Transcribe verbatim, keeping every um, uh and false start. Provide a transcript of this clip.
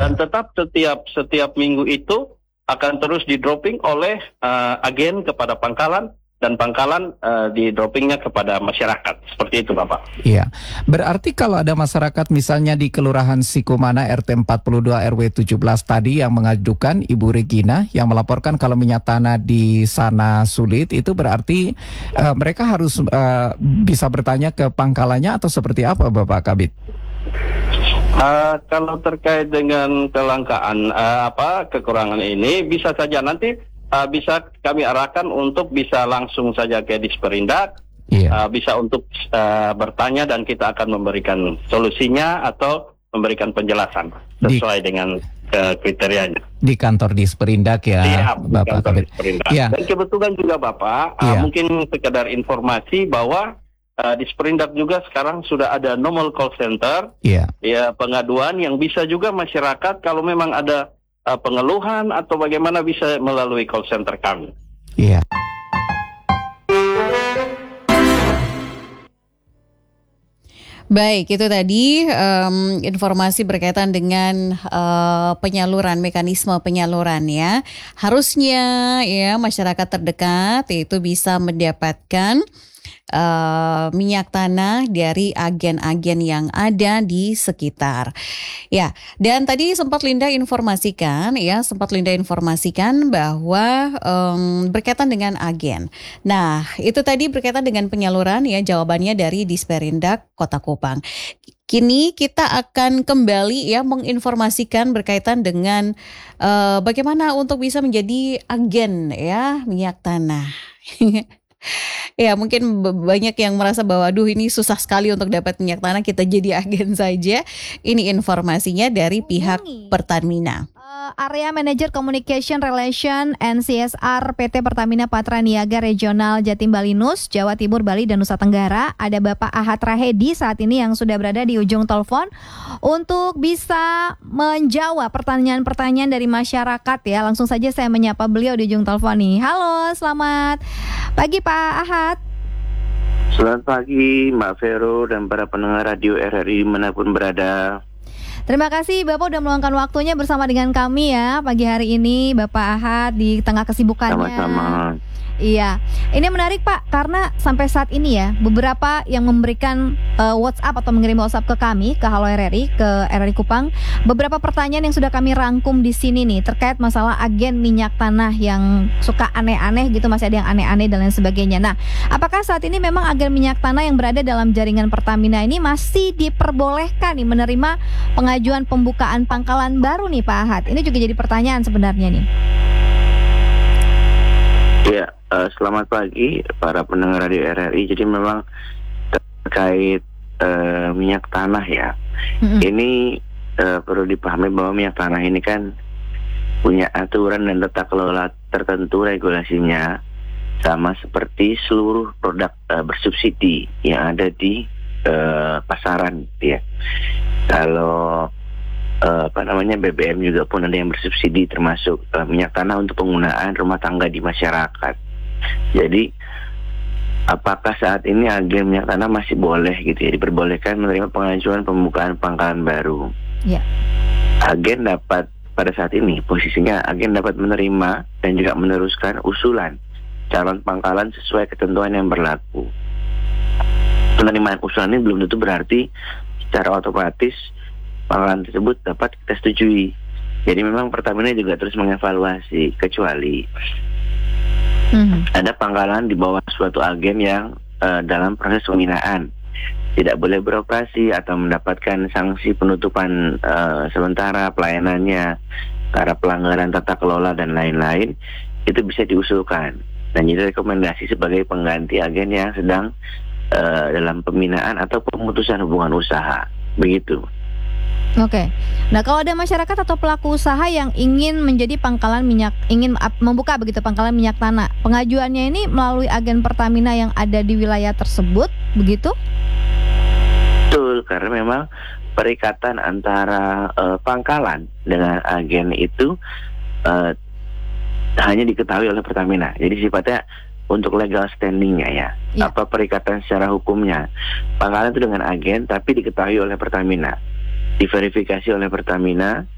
Dan tetap setiap setiap minggu itu akan terus di dropping oleh uh, agen kepada pangkalan, dan pangkalan uh, di droppingnya kepada masyarakat. Seperti itu, Bapak. Iya. Berarti kalau ada masyarakat misalnya di Kelurahan Sikumana R T empat puluh dua R W tujuh belas tadi yang mengajukan Ibu Regina yang melaporkan kalau minyak tanah di sana sulit, itu berarti uh, mereka harus uh, bisa bertanya ke pangkalannya atau seperti apa, Bapak Kabid? Uh, kalau terkait dengan kelangkaan uh, apa kekurangan ini, bisa saja nanti Uh, bisa kami arahkan untuk bisa langsung saja ke Disperindak, yeah. uh, bisa untuk uh, bertanya dan kita akan memberikan solusinya atau memberikan penjelasan sesuai di, dengan uh, kriterianya. Di kantor Disperindak ya, iya, Bapak Kabid. Yeah. Dan kebetulan juga Bapak, uh, yeah. mungkin sekedar informasi bahwa uh, Disperindak juga sekarang sudah ada normal call center, yeah. ya pengaduan yang bisa juga masyarakat kalau memang ada pengeluhan atau bagaimana bisa melalui call center kami. Iya. Baik, itu tadi um, informasi berkaitan dengan uh, penyaluran, mekanisme penyaluran ya. Harusnya ya masyarakat terdekat itu bisa mendapatkan Uh, minyak tanah dari agen-agen yang ada di sekitar. Ya, dan tadi sempat Linda informasikan ya, sempat Linda informasikan bahwa um, berkaitan dengan agen. Nah, itu tadi berkaitan dengan penyaluran ya, jawabannya dari Disperindak Kota Kupang. Kini kita akan kembali ya menginformasikan berkaitan dengan uh, bagaimana untuk bisa menjadi agen ya minyak tanah. Ya, mungkin banyak yang merasa bahwa aduh ini susah sekali untuk dapat minyak tanah, kita jadi agen saja. Ini informasinya dari pihak Pertamina. Area Manager Communication Relation and C S R P T Pertamina Patra Niaga Regional Jatim Balinus, Jawa Timur, Bali, dan Nusa Tenggara. Ada Bapak Ahad Rahedi saat ini yang sudah berada di ujung telepon untuk bisa menjawab pertanyaan-pertanyaan dari masyarakat ya. Langsung saja saya menyapa beliau di ujung telepon nih. Halo, selamat pagi Pak Ahad. Selamat pagi Mbak Vero dan para pendengar radio R R I manapun berada. Terima kasih Bapak udah meluangkan waktunya bersama dengan kami ya pagi hari ini Bapak Ahad di tengah kesibukannya. Sama-sama. Iya, ini menarik Pak karena sampai saat ini ya beberapa yang memberikan uh, WhatsApp atau mengirim WhatsApp ke kami ke Halo R R I, ke R R I Kupang, beberapa pertanyaan yang sudah kami rangkum di sini nih terkait masalah agen minyak tanah yang suka aneh-aneh gitu, masih ada yang aneh-aneh dan lain sebagainya. Nah, apakah saat ini memang agen minyak tanah yang berada dalam jaringan Pertamina ini masih diperbolehkan nih menerima pengajuan pembukaan pangkalan baru nih Pak Ahad? Ini juga jadi pertanyaan sebenarnya nih. Ya, uh, selamat pagi para pendengar radio R R I. Jadi memang terkait uh, minyak tanah ya, mm-hmm. ini uh, perlu dipahami bahwa minyak tanah ini kan punya aturan dan tata kelola tertentu regulasinya, sama seperti seluruh produk uh, bersubsidi yang ada di uh, pasaran ya. Kalau Uh, apa namanya B B M juga pun ada yang bersubsidi, termasuk uh, minyak tanah untuk penggunaan rumah tangga di masyarakat. Jadi apakah saat ini agen minyak tanah masih boleh gitu ya diperbolehkan menerima pengajuan pembukaan pangkalan baru? Ya. Agen dapat pada saat ini posisinya agen dapat menerima dan juga meneruskan usulan calon pangkalan sesuai ketentuan yang berlaku. Penerimaan usulan ini belum tentu berarti secara otomatis pangkalan tersebut dapat kita setujui. Jadi memang Pertamina juga terus mengevaluasi, kecuali mm-hmm. ada pangkalan di bawah suatu agen yang uh, dalam proses pembinaan tidak boleh beroperasi atau mendapatkan sanksi penutupan uh, sementara pelayanannya karena pelanggaran tata kelola dan lain-lain, itu bisa diusulkan dan jadi rekomendasi sebagai pengganti agen yang sedang uh, dalam pembinaan atau pemutusan hubungan usaha. Begitu. Oke, nah kalau ada masyarakat atau pelaku usaha yang ingin menjadi pangkalan minyak, ingin membuka begitu pangkalan minyak tanah, pengajuannya ini melalui agen Pertamina yang ada di wilayah tersebut, begitu? Betul, karena memang perikatan antara uh, pangkalan dengan agen itu uh, hanya diketahui oleh Pertamina. Jadi sifatnya untuk legal standingnya ya, ya. Apa perikatan secara hukumnya, pangkalan itu dengan agen tapi diketahui oleh Pertamina, diverifikasi oleh Pertamina